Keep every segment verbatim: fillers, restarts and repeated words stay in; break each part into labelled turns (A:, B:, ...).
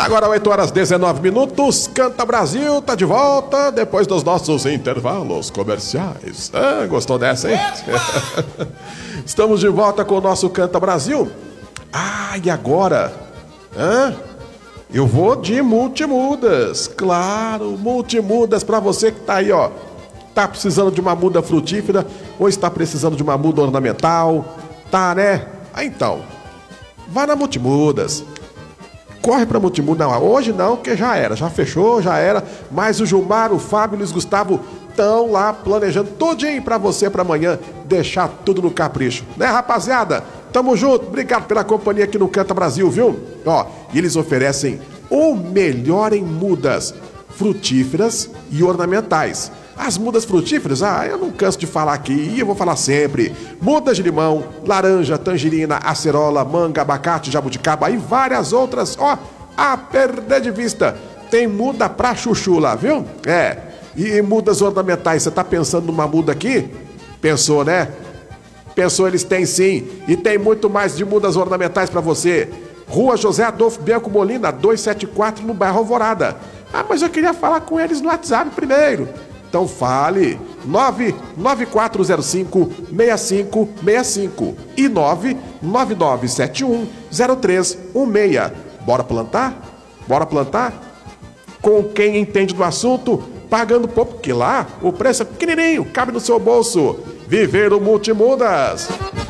A: Agora oito horas e dezenove minutos, Canta Brasil tá de volta depois dos nossos intervalos comerciais. Ah, gostou dessa, hein? Estamos de volta com o nosso Canta Brasil. Ah, e agora? Hã? Eu vou de multimudas. Claro, multimudas pra você que tá aí, ó. Tá precisando de uma muda frutífera ou está precisando de uma muda ornamental? Tá, né? Ah, então, vá na Multimudas. Corre pra Multimuda. Não, hoje não, porque já era, já fechou, já era. Mas o Gilmar, o Fábio e o Luiz Gustavo estão lá planejando tudinho pra você pra amanhã deixar tudo no capricho. Né, rapaziada? Tamo junto, obrigado pela companhia aqui no Canta Brasil, viu? Ó, e eles oferecem o melhor em mudas frutíferas e ornamentais. As mudas frutíferas, ah, eu não canso de falar aqui e eu vou falar sempre. Mudas de limão, laranja, tangerina, acerola, manga, abacate, jabuticaba e várias outras, ó, a perder de vista. Tem muda pra chuchu lá, viu? É, e mudas ornamentais, você tá pensando numa muda aqui? Pensou, né? Pensou, eles têm sim. E tem muito mais de mudas ornamentais pra você. Rua José Adolfo Bianco Molina, duzentos e setenta e quatro, no bairro Alvorada. Ah, mas eu queria falar com eles no WhatsApp primeiro. Então fale, nove nove quatro zero cinco seis cinco seis cinco e nove nove nove sete um zero três um seis. Bora plantar? Bora plantar? Com quem entende do assunto, pagando pouco, porque lá o preço é pequenininho, cabe no seu bolso. Viver o Multimudas.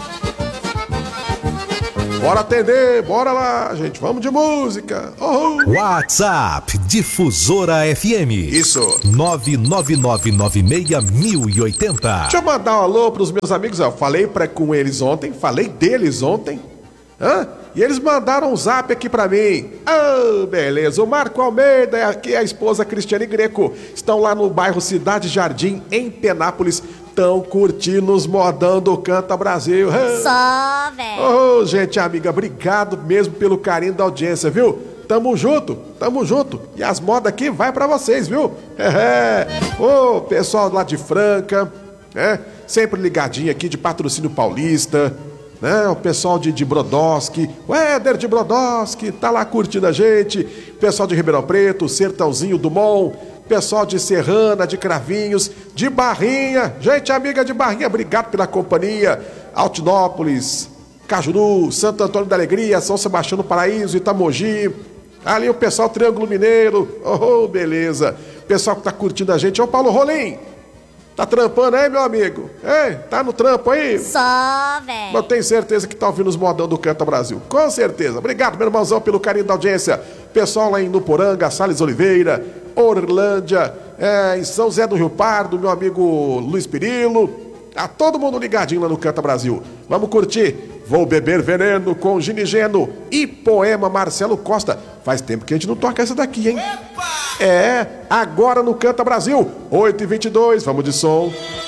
A: Bora atender, bora lá, gente, vamos de música. Oh.
B: WhatsApp Difusora F M.
A: Isso.
B: nove nove nove nove seis mil e oitenta.
A: Deixa eu mandar um alô pros meus amigos, eu falei pra, com eles ontem, falei deles ontem, hã? E eles mandaram um zap aqui pra mim. Ah, oh, beleza, o Marco Almeida e a esposa Cristiane Greco estão lá no bairro Cidade Jardim, em Penápolis. Estão curtindo os modão do Canta Brasil.
C: Só, velho.
A: Ô, oh, gente amiga, obrigado mesmo pelo carinho da audiência, viu? Tamo junto, tamo junto. E as modas aqui vai pra vocês, viu? É, ô, oh, pessoal lá de Franca, né? Sempre ligadinho aqui de Patrocínio Paulista, né? O pessoal de, de Brodowski, o Éder de Brodowski, tá lá curtindo a gente. Pessoal de Ribeirão Preto, Sertãozinho, Dumont. Pessoal de Serrana, de Cravinhos, de Barrinha, gente amiga de Barrinha, obrigado pela companhia. Altinópolis, Cajuru, Santo Antônio da Alegria, São Sebastião do Paraíso, Itamogi, ali o pessoal Triângulo Mineiro, oh, beleza. Pessoal que tá curtindo a gente, ô Paulo Rolim, tá trampando aí, meu amigo? Ei, tá no trampo aí?
C: Só, velho.
A: Eu tenho certeza que tá ouvindo os modão do Canta Brasil, com certeza. Obrigado, meu irmãozão, pelo carinho da audiência. Pessoal lá em Nuporanga, Salles Oliveira, Orlândia, é, em São José do Rio Pardo, meu amigo Luiz Pirillo, tá todo mundo ligadinho lá no Canta Brasil. Vamos curtir Vou Beber Veneno com Ginigeno e Poema Marcelo Costa. Faz tempo que a gente não toca essa daqui, hein? Epa! É, agora no Canta Brasil, oito e vinte e dois, vamos de som.